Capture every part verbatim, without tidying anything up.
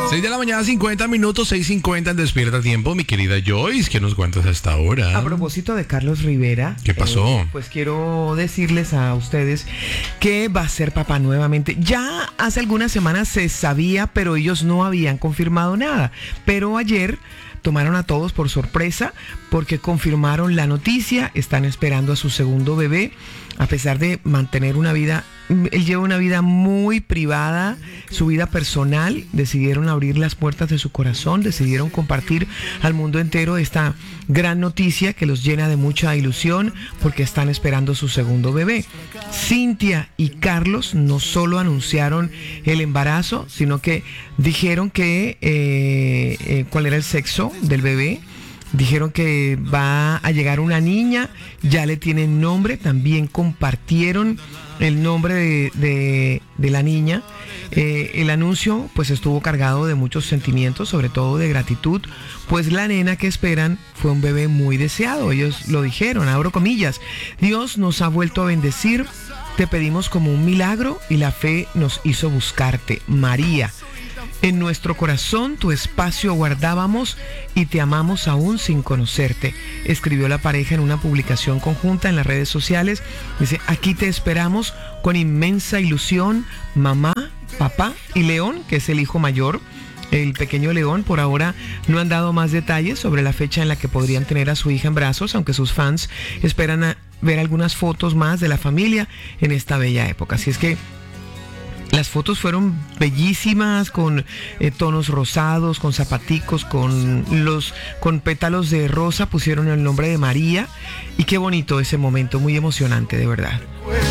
seis de la mañana, cincuenta minutos, seis cincuenta en Despierta Tiempo. Mi querida Joyce, ¿qué nos cuentas a esta hora? A propósito de Carlos Rivera. ¿Qué pasó? Eh, pues quiero decirles a ustedes que va a ser papá nuevamente. Ya hace algunas semanas se sabía, pero ellos no habían confirmado nada. Pero ayer tomaron a todos por sorpresa porque confirmaron la noticia. Están esperando a su segundo bebé, a pesar de mantener una vida, él lleva una vida muy privada, su vida personal. Decidieron abrir las puertas de su corazón, decidieron compartir al mundo entero esta gran noticia que los llena de mucha ilusión porque están esperando su segundo bebé. Cintia y Carlos no solo anunciaron el embarazo, sino que dijeron que eh, eh, cuál era el sexo del bebé. Dijeron que va a llegar una niña, ya le tienen nombre, también compartieron el nombre de, de, de la niña. Eh, el anuncio pues estuvo cargado de muchos sentimientos, sobre todo de gratitud, pues la nena que esperan fue un bebé muy deseado. Ellos lo dijeron, abro comillas: Dios nos ha vuelto a bendecir, te pedimos como un milagro y la fe nos hizo buscarte, María. En nuestro corazón tu espacio guardábamos y te amamos aún sin conocerte, escribió la pareja en una publicación conjunta en las redes sociales. Dice: aquí te esperamos con inmensa ilusión, mamá, papá y León, que es el hijo mayor. El pequeño León. Por ahora no han dado más detalles sobre la fecha en la que podrían tener a su hija en brazos, aunque sus fans esperan a ver algunas fotos más de la familia en esta bella época. Así es que las fotos fueron bellísimas, con eh, tonos rosados, con zapaticos, con los con pétalos de rosa, pusieron el nombre de María. Y qué bonito ese momento, muy emocionante, de verdad.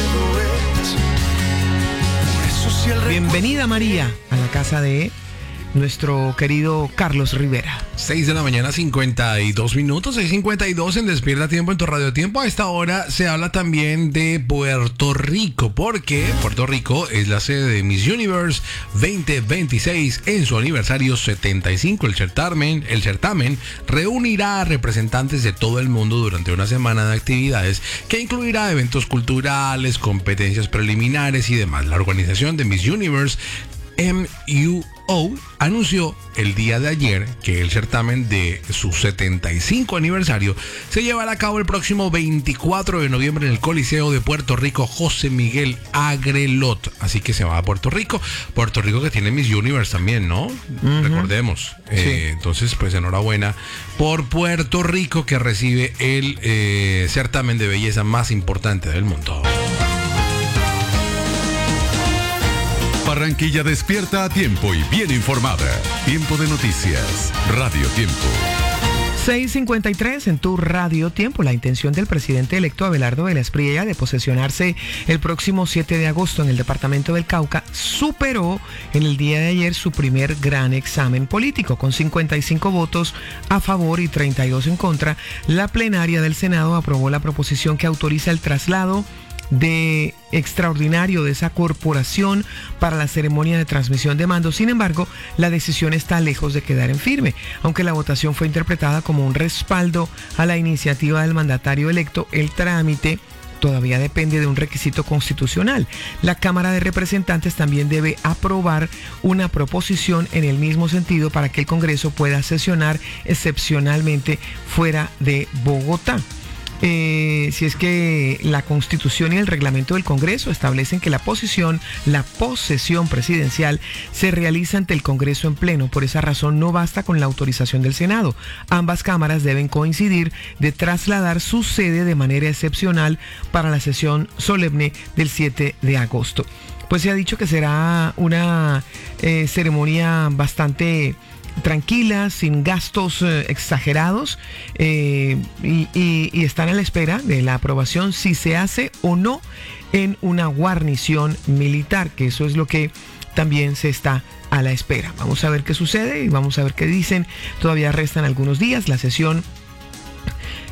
Bienvenida, María, a la casa de nuestro querido Carlos Rivera. seis de la mañana, cincuenta y dos minutos, seis cincuenta y dos en Despierta Tiempo, en tu Radio Tiempo. A esta hora se habla también de Puerto Rico, porque Puerto Rico es la sede de Miss Universe veinte veintiséis en su aniversario setenta y cinco. El certamen, el certamen reunirá a representantes de todo el mundo durante una semana de actividades que incluirá eventos culturales, competencias preliminares y demás. La organización de Miss Universe M U O anunció el día de ayer que el certamen de su setenta y cinco aniversario se llevará a cabo el próximo veinticuatro de noviembre en el Coliseo de Puerto Rico José Miguel Agrelot. Así que se va a Puerto Rico. Puerto Rico que tiene Miss Universe también, ¿no? Uh-huh. Recordemos. Sí. Eh, entonces, pues enhorabuena por Puerto Rico, que recibe el eh, certamen de belleza más importante del mundo. Barranquilla despierta a tiempo y bien informada. Tiempo de noticias. Radio Tiempo. seis cincuenta y tres en tu Radio Tiempo. La intención del presidente electo Abelardo de la Espriella de posesionarse el próximo siete de agosto en el departamento del Cauca superó en el día de ayer su primer gran examen político. Con cincuenta y cinco votos a favor y treinta y dos en contra, la plenaria del Senado aprobó la proposición que autoriza el traslado de extraordinario de esa corporación para la ceremonia de transmisión de mando. Sin embargo, la decisión está lejos de quedar en firme, aunque la votación fue interpretada como un respaldo a la iniciativa del mandatario electo. El trámite todavía depende de un requisito constitucional. La Cámara de Representantes también debe aprobar una proposición en el mismo sentido para que el Congreso pueda sesionar excepcionalmente fuera de Bogotá. Eh, si es que la Constitución y el reglamento del Congreso establecen que la posesión, la posesión presidencial se realiza ante el Congreso en pleno. Por esa razón no basta con la autorización del Senado. Ambas cámaras deben coincidir de trasladar su sede de manera excepcional para la sesión solemne del siete de agosto. Pues se ha dicho que será una eh, ceremonia bastante tranquila, sin gastos eh, exagerados, eh, y, y, y están a la espera de la aprobación si se hace o no en una guarnición militar, que eso es lo que también se está a la espera. Vamos a ver qué sucede y vamos a ver qué dicen. Todavía restan algunos días. La sesión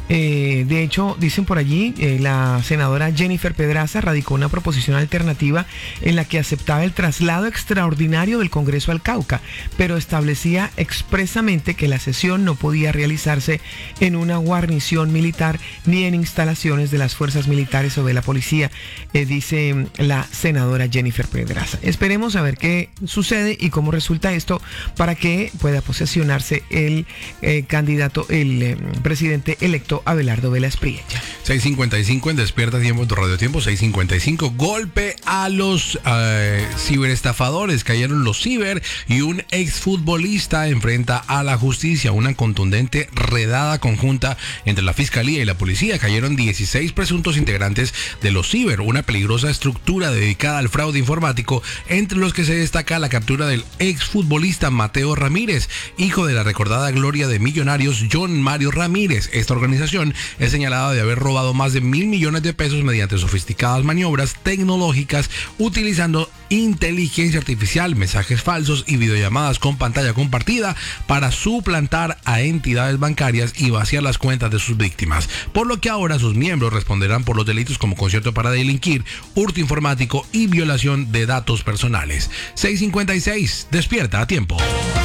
Eh, de hecho, dicen por allí, eh, la senadora Jennifer Pedraza radicó una proposición alternativa en la que aceptaba el traslado extraordinario del Congreso al Cauca, pero establecía expresamente que la sesión no podía realizarse en una guarnición militar ni en instalaciones de las fuerzas militares o de la policía, eh, dice la senadora Jennifer Pedraza. Esperemos a ver qué sucede y cómo resulta esto para que pueda posesionarse el eh, candidato, el eh, presidente electo Abelardo Vélez Priella. seis cincuenta y cinco en Despierta Tiempo en tu Radio Tiempo. seis cincuenta y cinco. Golpe a los eh, ciberestafadores. Cayeron los ciber y un exfutbolista enfrenta a la justicia. Una contundente redada conjunta entre la fiscalía y la policía. Cayeron dieciséis presuntos integrantes de los ciber, una peligrosa estructura dedicada al fraude informático, entre los que se destaca la captura del exfutbolista Mateo Ramírez, hijo de la recordada gloria de Millonarios John Mario Ramírez. Esta organización es señalada de haber robado más de mil millones de pesos mediante sofisticadas maniobras tecnológicas utilizando inteligencia artificial, mensajes falsos y videollamadas con pantalla compartida para suplantar a entidades bancarias y vaciar las cuentas de sus víctimas, por lo que ahora sus miembros responderán por los delitos como concierto para delinquir, hurto informático y violación de datos personales. seis cincuenta y seis, despierta a tiempo.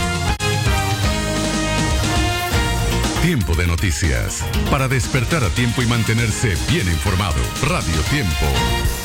Tiempo de noticias. Para despertar a tiempo y mantenerse bien informado. Radio Tiempo.